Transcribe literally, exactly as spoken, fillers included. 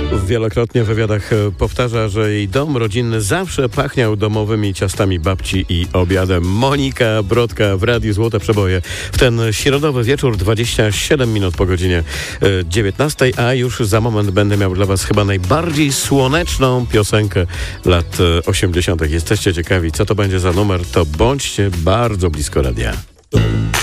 Wielokrotnie w wywiadach powtarza, że jej dom rodzinny zawsze pachniał domowymi ciastami babci i obiadem. Monika Brodka w Radiu Złote Przeboje w ten środowy wieczór, dwadzieścia siedem minut po godzinie dziewiętnastej, a już za moment będę miał dla was chyba najbardziej słoneczną piosenkę lat osiemdziesiątych. Jesteście ciekawi, co to będzie za numer? To bądźcie bardzo blisko radia.